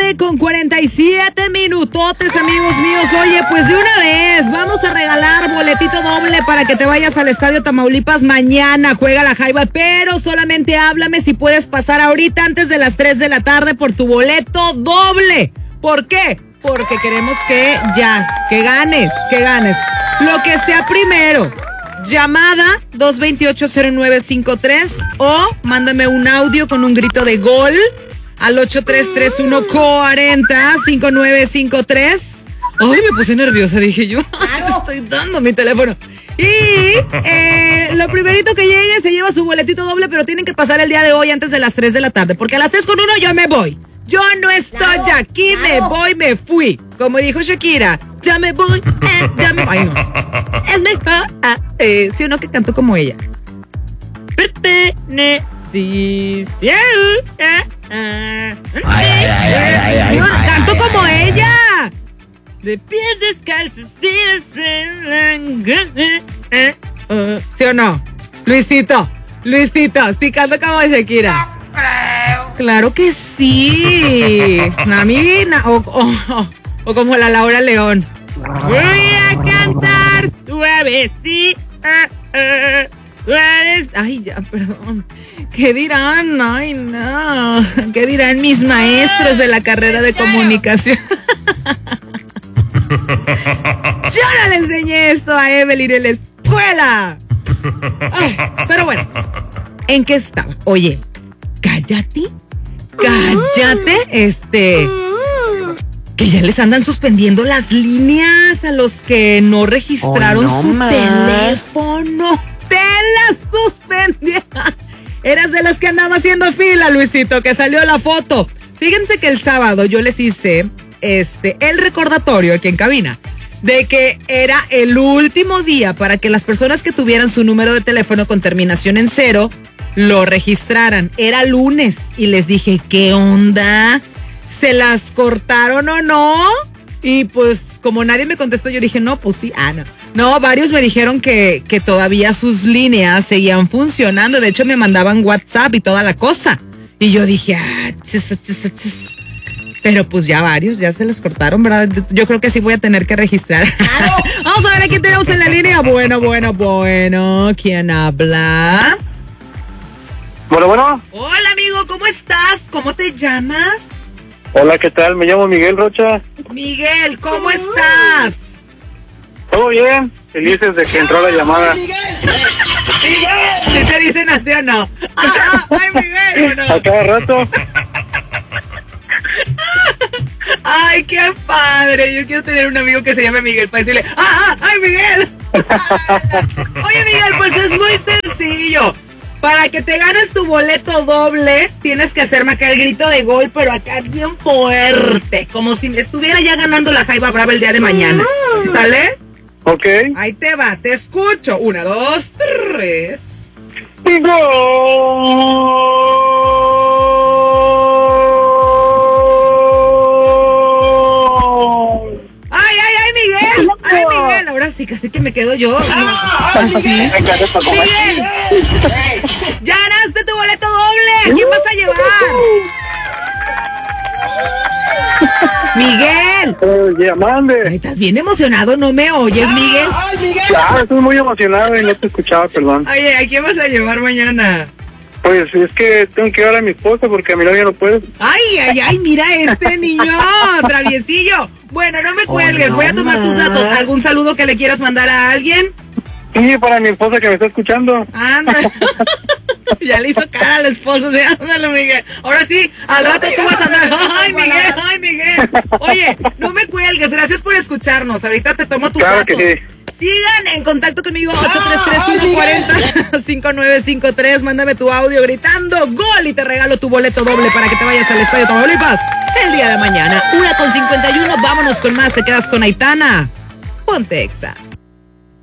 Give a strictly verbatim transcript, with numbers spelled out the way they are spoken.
tarde con cuarenta y siete minutotes, amigos míos. Oye, pues de una vez vamos a regalar boletito doble para que te vayas al Estadio Tamaulipas mañana. Juega la Jaiba, pero solamente háblame si puedes pasar ahorita antes de las tres de la tarde por tu boleto doble. ¿Por qué? Porque queremos que ya, que ganes, que ganes. Lo que sea primero. Llamada dos dos ocho, cero nueve cinco tres o mándame un audio con un grito de gol al ocho tres tres uno, cuatro cero, cinco nueve cinco tres. Ay, me puse nerviosa, dije yo. Claro. Estoy dando mi teléfono. Y eh, lo primerito que llegue se lleva su boletito doble, pero tienen que pasar el día de hoy antes de las tres de la tarde, porque a las tres con uno yo me voy. Yo no estoy claro, aquí, claro. Me voy, me fui. Como dijo Shakira, ya me voy, eh, ya me voy. Ay, no. Es mejor, ah, eh, sí o no que canto como ella. Perteneciste. Ay, ay, ay, ay, ay, Dios, ay, canto ay, como ay, ella. Ay. De pies descalzos. Uh, ¿Sí o no? Luisito, Luisito, sí canto como Shakira. Claro que sí. A mí, na, o, o, o, o como la Laura León. Voy a cantar suavecita. Ay, ya, perdón. ¿Qué dirán? Ay, no. ¿Qué dirán mis maestros de la carrera de comunicación? Yo no le enseñé esto a Evelyn en la escuela. Ay, pero bueno, ¿en qué estaba? Oye, cállate, cállate, este, que ya les andan suspendiendo las líneas a los que no registraron oh, no su más. teléfono. Te las suspendieron. Eras de los que andaba haciendo fila, Luisito, que salió la foto. Fíjense que el sábado yo les hice este el recordatorio aquí en cabina de que era el último día para que las personas que tuvieran su número de teléfono con terminación en cero lo registraran. Era lunes y les dije, ¿qué onda? ¿Se las cortaron o no? Y pues como nadie me contestó, yo dije, no, pues sí, ah, no. No, varios me dijeron que, que todavía sus líneas seguían funcionando. De hecho, me mandaban WhatsApp y toda la cosa. Y yo dije, ah, chis, chis, chis. Pero pues ya varios, ya se les cortaron, ¿verdad? Yo creo que sí voy a tener que registrar. ¡Claro! Vamos a ver a quién tenemos en la línea. Bueno, bueno, bueno. ¿Quién habla? Bueno, bueno. Hola, amigo, ¿cómo estás? ¿Cómo te llamas? Hola, ¿qué tal? Me llamo Miguel Rocha. Miguel, ¿cómo estás? Todo bien, felices de que entró la llamada. ¡Miguel! ¿Sí te dicen así o no? ¡Ah, ah, ay, Miguel! ¿O no? A cada rato. ¡Ay, qué padre! Yo quiero tener un amigo que se llame Miguel para decirle, ¡ah, ah, ay, Miguel! Oye, Miguel, pues es muy sencillo. Para que te ganes tu boleto doble, tienes que hacerme acá el grito de gol, pero acá bien fuerte, como si estuviera ya ganando la Jaiba Brava el día de mañana. ¿Sale? Ok. Ahí te va, te escucho. Una, dos, tres. ¡Gol! ¡Ay, ay, ay, Miguel! ¡Ay, Miguel! Ahora sí, casi que me quedo yo. ¿Así? ¡Miguel! ¡Ya ganaste tu boleto doble! ¿A quién vas a llevar? ¡Miguel! Oye, mande. Ay, estás bien emocionado, ¿no me oyes, Miguel? ¡Ay, Miguel! Claro, estoy muy emocionado y no te escuchaba, perdón. Oye, ¿a quién vas a llevar mañana? Pues es que tengo que llevar a mi esposa porque a mi novia no puede. ¡Ay, ay, ay! Mira este niño, traviesillo. Bueno, no me cuelgues, oh, no, voy a tomar tus datos. ¿Algún saludo que le quieras mandar a alguien? Sí, para mi esposa que me está escuchando. Anda. Ya le hizo cara a la esposa. ¿Sí? Ándale, Miguel. Ahora sí, al rato tú vas a andar. ¡Ay, Miguel! ¡Ay, Miguel! Oye, no me cuelgues. Gracias por escucharnos. Ahorita te tomo tus claro datos. Que sí. Sigan en contacto conmigo, ocho tres tres, cinco cuatro cero, cinco nueve cinco tres. Mándame tu audio gritando gol y te regalo tu boleto doble para que te vayas al Estadio Tamaulipas el día de mañana. Una con cincuenta y uno, vámonos con más. Te quedas con Aitana. Ponte Exa.